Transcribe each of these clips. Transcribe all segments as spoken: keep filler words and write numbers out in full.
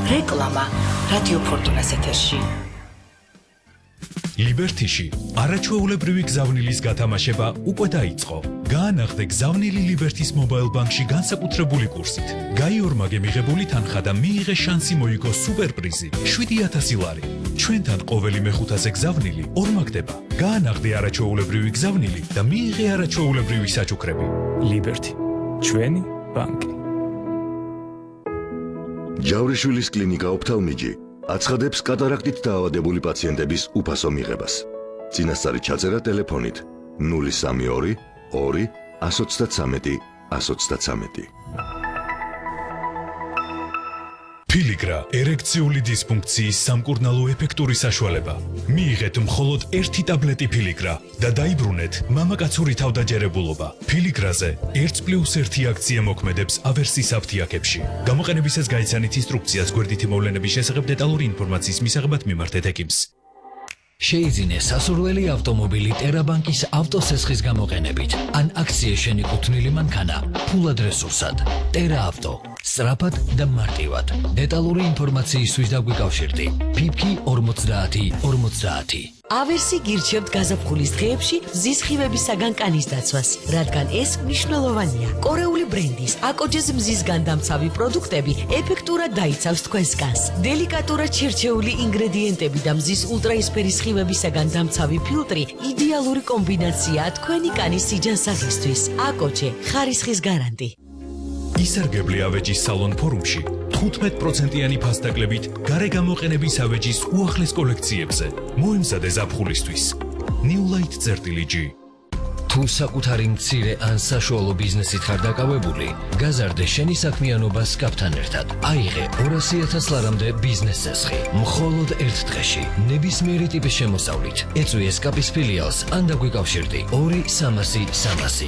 რეკლამა რადიო ფორტუნას ეთერში. ლიბერტიში არაჩვეულებრივი გზავნილის გათამაშება უკვე დაიწყო. გაანახდე გზავნილი ლიბერტის მობაილ ბანკში განსაკუთრებული კურსით. გაიორმაგე მიღებული თანხა და მიიღე შანსი მოიგო სუპერპრიზი შვიდი ათასი ლარი. ჩვენთან ყოველი მეხუთაზე გზავნილი ორმაგდება. გაანახდე არაჩვეულებრივი გზავნილი და მიიღე არაჩვეულებრივი საჩუქრები. ლიბერტი, ჩვენი ბანკი. ჯავრიშვილის კლინიკა ოფთალმიჯი აცხადებს კატარაქტით დაავადებული პაციენტების უფასო მიღებას. წინასწარი ჩაწერა ტელეფონით ნული სამი ორი ორი ათს ოცდათრამეტი ათს ოცდათრამეტი. ფილიგრა ერექციული დისფუნქციის სამკურნალო ეფექტური საშუალება. მიიღეთ მხოლოდ ერთი ტაბლეტი ფილიგრა და დაიბრუნეთ მამაკაცური თავდაჯერებულობა. ფილიგრაზე ერთ პლუს ერთი აქცია მოქმედებს ავერსის აფთიაქებში. გამოყენებისას გაიცანით ინსტრუქციას გვერდითი მოვლენების შესახებ დეტალური ინფორმაციის მისაღებად მიმართეთ ეკიმს. შეიძინე სასურველი ავტომობილი ტერაბანკის ავტოსესხის გამოყენებით ან აქციის შენიკუთვნილი მანქანა ფულად რესურსად. ტერა ავტო სწრაფად და მარტივად. დეტალური ინფორმაციისთვის დაგვიკავშირდი ფიფკი ორმოცდაათი ორმოცდაათი. ავერსი გირჩევთ გაზაფხულის დღეებში მზისხივებისაგან კანის დაცვას, რადგან ეს მნიშვნელოვანია. კორეული ბრენდის აკოჯეს მზისგან დამცავი პროდუქტები ეფექტურად დაიცავს თქვენს კანს. დელიკატურად შერჩეული ინგრედიენტები და მზის ულტრაისფერი სხივებისაგან დამცავი ფილტრი იდეალური კომბინაციაა თქვენი კანის სიჯანსაღისთვის. აკოჯე ხარისხის გარანტი. ისარგებლე ავეჯის სალონ ფორუმში თხუთმეტ პროცენტიანი ფასდაკლებით გარე გამოყენების ავეჯის უახლეს კოლექციებზე. მოემზადე ზაფხულისთვის. New Light წერტილი. თუ საკუთარი მცირე ან საშუალო ბიზნესით ხარ დაკავებული, გაზარდე შენი საქმიანობა სკაფთან ერთად. აიღე ორასი ათას ლარამდე ბიზნეს სესხი. მხოლოდ ერთ დღეში, ნებისმიერი ტიპის შემოსავლით. ეწვი სკაფის ფილიალს ან დაგვიკავშირდი ორი სამასი სამასი.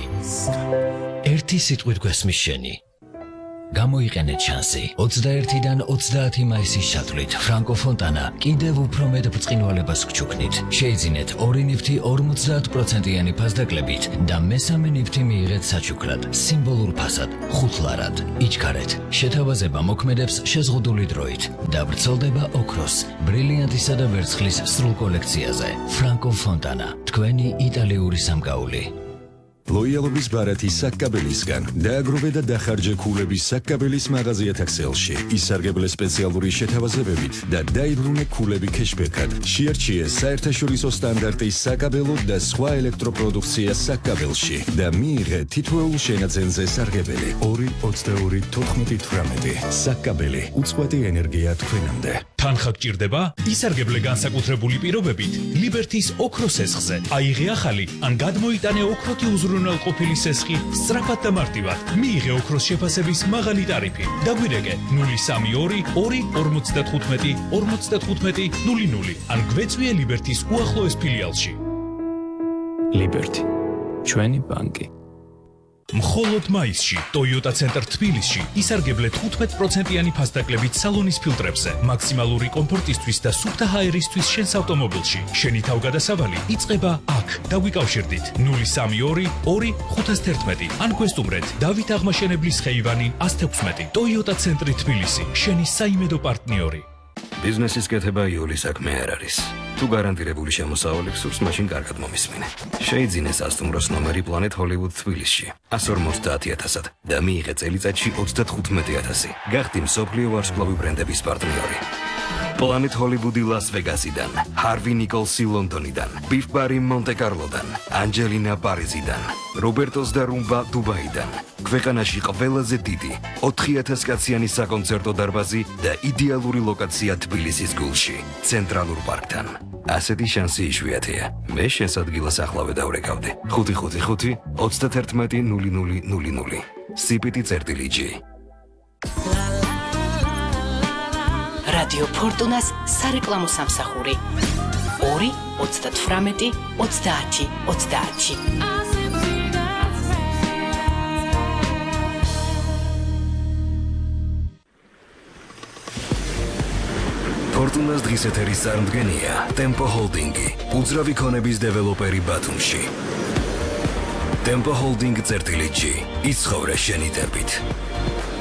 ერთი სიტყვით გვესმის შენი. გამოიყენეთ შანსი. ოცდაერთიდან ოცდაათი მაისის ჩათვლით ფრანკო ფონტანა კიდევ უფრო მეტ ბრწყინვალებას გჩუქნით. შეიძინეთ ორი ნივთი ორმოცდაათ პროცენტიანი ფასდაკლებით და მესამე ნივთი მიიღეთ საჩუქრად, სიმბოლურ ფასად, ხუთ ლარად. იჩქარეთ. შეთავაზება მოქმედებს შეზღუდული დროით და ვრცელდება ოქროს, ბრილიანტისა და ვერცხლის სრულ კოლექციაზე. ფრანკო ფონტანა, თქვენი იტალიური სამკაული. ლოიალობის ბარათი საკკაბელისგან დააგროვე და დახარჯე ქულების საკკაბელის მაღაზია თაქსელში. ისარგებლე სპეციალური შეთავაზებებით და დაიბრუნე ქულები ქეშბეკად. შეარჩიე საერთაშორისო სტანდარტის საკაბელო და სხვა ელექტროპროდუქცია საკკაბელში და მიიღე თითოეულ შენაძენზე სარგებელი. ორი ოცდაორი თოთხმეტი თვრამეტი. საკკაბელი უწყვეტი ენერგია თქვენამდე. თანხა გჭირდება? ისარგებლე განსაკუთრებული პირობებით ლიბერტის ოქროს სესხზე. აიღე ახალი ან გადმოიტანე ოქროთი უზრუნველყოფილი სესხი სწრაფად და მარტივად. მიიღე ოქროს შეფასების მაღალი ტარიფი. დაგვირეკე ნული სამი ორი ორი ორმოცდათხუთმეტი ორმოცდათხუთმეტი ნული ნული ან გვეწვიე ლიბერტის უახლოეს ფილიალში. ლიბერტი, ჩვენი ბანკი. მხოლოდ მაისში Toyota Center თბილისში ისარგებლე თხუთმეტ პროცენტიანი ფასდაკლებით სალონის ფილტრებზე. მაქსიმალური კომფორტისთვის და სუფთა ჰაერისთვის შენს ავტომობილში. შენი თავგადასავალი იწყება აქ. დაგვიკავშირდით ნული სამი ორი ორი ხუთას თერთმეტი ან გვესტუმრეთ დავით აღმაშენებლის ხეივანი ას თექვსმეტი. Toyota Center თბილისი, შენი საიმედო პარტნიორი. ბიზნესის კეთება იული საქმე არ არის. თუ გარანტირებული შემოსავალი გსურს, მაშინ კარგად მომისმინე. შეიძინე სასტუმროს ნომერი Planet Hollywood თბილისში ას ორმოცდაათი ათასად და მიიღე წელიწადში ოცდათხუთმეტი ათასი. გახდი მსოფლიო ვარსკვლავი ბრენდების პარტნიორი. Planet Hollywood Las Vegasიდან, Harvey Nicholsi ლონდონიდან, Biff Barry მონტე-კარლოდან, Angelina პარიზიდან, Robertos da Rumba დუბაიდან. ქვეყანაში ყველაზე დიდი ოთხი ათას კაციანი საკონცერტო დარბაზი და იდეალური ლოკაცია თბილისის გულში, ცენტრალურ პარკთან. ასეთი შანსი იშვიათია. მე შენს ადგილას ახლავე დავრეკავდი. ხუთი ხუთი ხუთი ოცდათერთმეტი ნული ნული ნული ნული. სიპიტი წერტილი ჯი. რადიო ფორტუნას სარეკლამო სამსახური ორი ოცდათვრამეტი ოცდაათი ოცდაათი. ფორტუნას დღის ეთერის წარმდგენია Tempo Holding-ი, უძრავი ქონების დეველოპერი ბათუმში. Tempo Holding წერტილი ჯი. იცხოვრე შენი ტემპით.